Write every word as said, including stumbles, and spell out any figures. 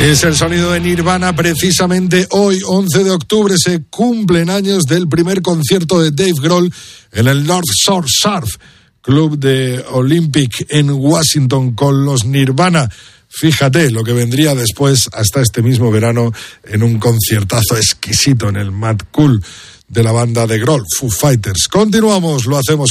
Es el sonido de Nirvana. Precisamente hoy, once de octubre, se cumplen años del primer concierto de Dave Grohl en el North Shore Surf Club de Olympic en Washington con los Nirvana. Fíjate lo que vendría después hasta este mismo verano en un conciertazo exquisito en el Mad Cool de la banda de Grohl, Foo Fighters. Continuamos, lo hacemos